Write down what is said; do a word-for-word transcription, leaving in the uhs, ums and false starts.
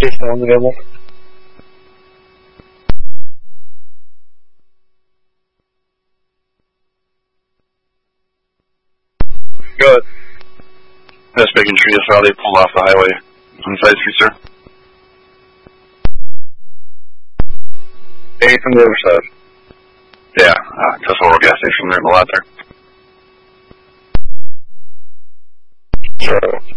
Jason one's available. Go ahead. That's Bacon Tree is how they pulled off the highway on side street, sir. Eight from the other side. Yeah, uh, Tesla World gas station there in the lot there. So,